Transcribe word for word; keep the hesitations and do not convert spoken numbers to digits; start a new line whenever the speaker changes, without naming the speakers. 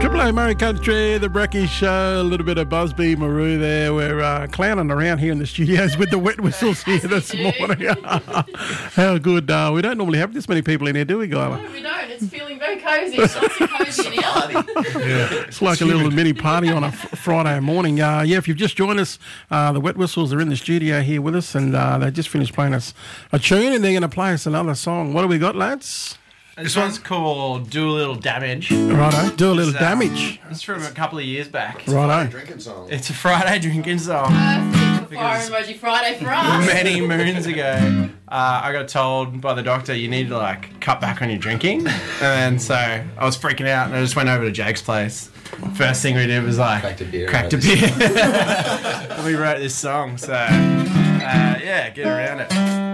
Triple A Murray Country, the Brecky Show, a little bit of Busby Maru there. We're uh, clowning around here in the studios with the wet whistles here this morning. How good. Uh, we don't normally have this many people in here, do we, Gyla?
No, we don't. It's feeling very cosy. It's nice and cosy in here.
Yeah. It's like a little mini party on a f- Friday morning. Uh, yeah, if you've just joined us, uh, the Wet Whistles are in the studio here with us, and uh, they just finished playing us a tune, and they're going to play us another song. What do we got, lads?
This one's called Do a Little Damage.
Righto, do a little
It's, uh,
damage.
It's from a couple of years back.
Righto.
Drinking song.
It's a Friday drinking song.
Perfect for Fire
Because-
Emoji Friday for us.
Many moons ago, uh, I got told by the doctor you need to like cut back on your drinking, and so I was freaking out, and I just went over to Jake's place. First thing we did was like
Cracked a beer,
Cracked a
right?
beer. And we wrote this song, so uh, yeah, get around it.